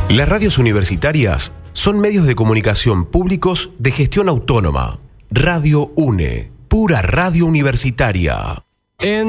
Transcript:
Las radios universitarias son medios de comunicación públicos de gestión autónoma. Radio UNE, pura radio universitaria.